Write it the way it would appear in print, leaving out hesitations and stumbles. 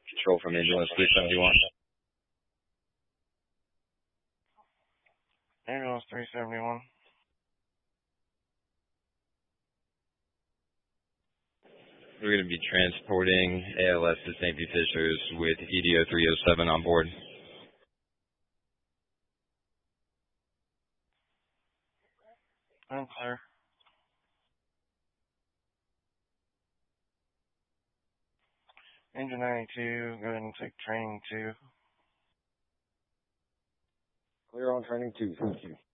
Control from ambulance 371. Ambulance 371. We're going to be transporting ALS to St. Pete Fishers with EDO 307 on board. I'm clear. Engine 92, go ahead and take training 2. Clear on training 2, thank you.